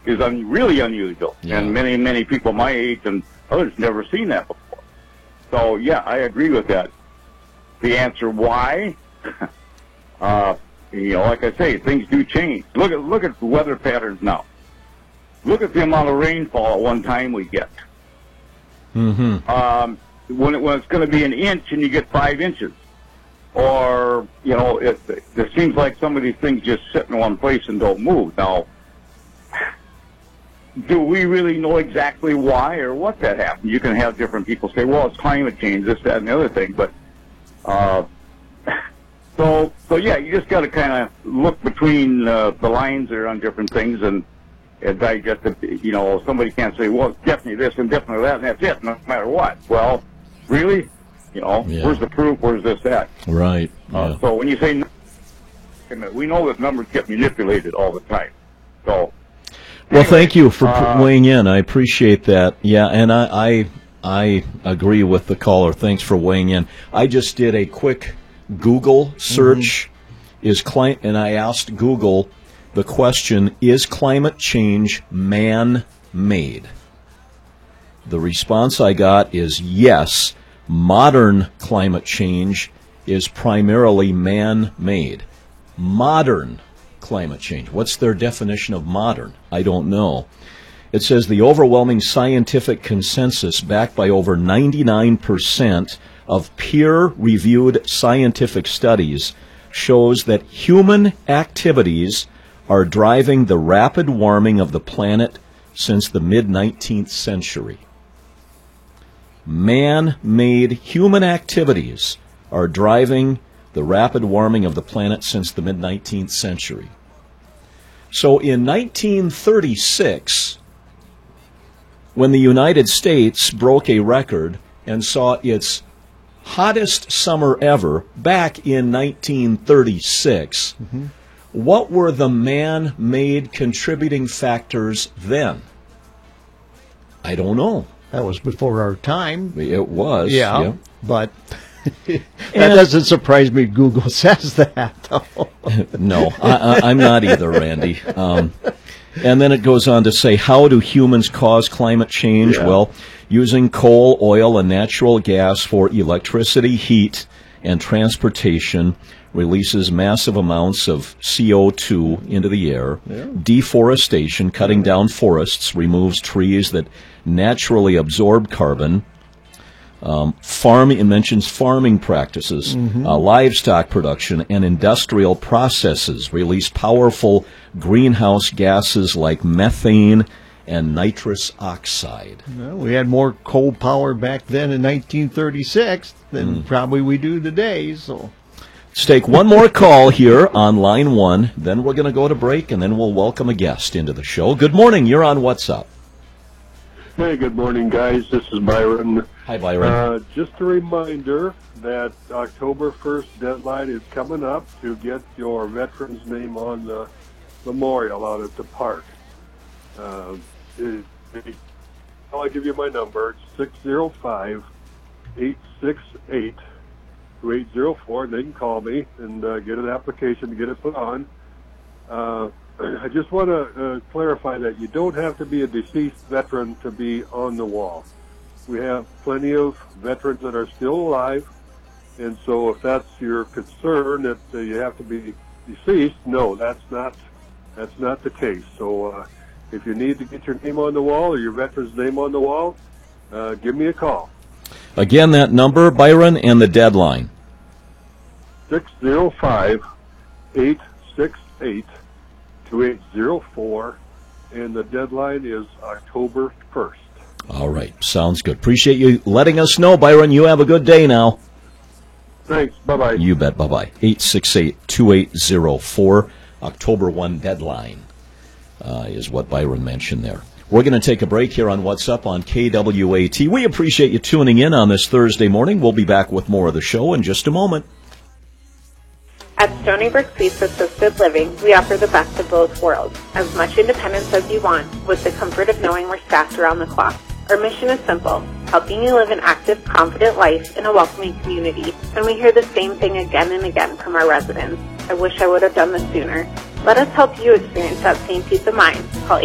is really unusual. Yeah. And many people my age and others never seen that before. So, yeah, I agree with that. The answer why, like I say, things do change. Look at the weather patterns now. Look at the amount of rainfall at one time we get. Mm-hmm. When it's going to be an inch and you get 5 inches. Or, it seems like some of these things just sit in one place and don't move. Now, do we really know exactly why or what that happened? You can have different people say, well, it's climate change, this, that, and the other thing. But, so yeah, you just got to kind of look between the lines there on different things and digest it. Somebody can't say, well, it's definitely this and definitely that, and that's it, no matter what. Well, really? Where's the proof? Where's this at? Right. Yeah. So when you say, we know that numbers get manipulated all the time. So, well, thank you for weighing in. I appreciate that. Yeah, and I agree with the caller. Thanks for weighing in. I just did a quick Google search. And I asked Google the question: is climate change man-made? The response I got is yes. Modern climate change is primarily man-made. Modern climate change. What's their definition of modern? I don't know. It says the overwhelming scientific consensus, backed by over 99% of peer-reviewed scientific studies, shows that human activities are driving the rapid warming of the planet since the mid-19th century. Man-made human activities are driving the rapid warming of the planet since the mid-19th century. So in 1936, when the United States broke a record and saw its hottest summer ever back in 1936, what were the man-made contributing factors then? I don't know. That was before our time. It was. Yeah. But that doesn't surprise me. Google says that, though. No, I'm not either, Randy. And then it goes on to say, how do humans cause climate change? Yeah. Well, using coal, oil, and natural gas for electricity, heat, and transportation releases massive amounts of CO2 into the air. Yeah. Deforestation, cutting down forests, removes trees that naturally absorb carbon. It mentions farming practices, livestock production, and industrial processes release powerful greenhouse gases like methane and nitrous oxide. Well, we had more coal power back then in 1936 than probably we do today. So let's take one more call here on line 1. Then we're going to go to break, and then we'll welcome a guest into the show. Good morning. You're on What's Up. Hey, good morning, guys. This is Byron. Hi, Byron. Just a reminder that October 1st deadline is coming up to get your veteran's name on the memorial out at the park. I'll give you my number. It's 605-868-2804. They can call me and get an application to get it put on. I just want to clarify that you don't have to be a deceased veteran to be on the wall. We have plenty of veterans that are still alive, and so if that's your concern that you have to be deceased, no, that's not the case. So if you need to get your name on the wall or your veteran's name on the wall, give me a call. Again, that number, Byron, and the deadline. 605-868-2804, and the deadline is October 1st. All right. Sounds good. Appreciate you letting us know, Byron. You have a good day now. Thanks. Bye-bye. You bet. Bye-bye. 868-2804, October 1 deadline is what Byron mentioned there. We're going to take a break here on What's Up on KWAT. We appreciate you tuning in on this Thursday morning. We'll be back with more of the show in just a moment. At Stony Brook Suites Assisted Living, we offer the best of both worlds. As much independence as you want, with the comfort of knowing we're staffed around the clock. Our mission is simple, helping you live an active, confident life in a welcoming community. And we hear the same thing again and again from our residents. I wish I would have done this sooner. Let us help you experience that same peace of mind. Call